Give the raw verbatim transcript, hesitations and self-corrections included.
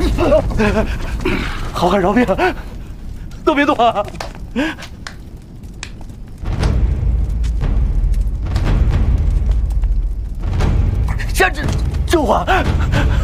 好汉饶命，都别动啊！下这救我！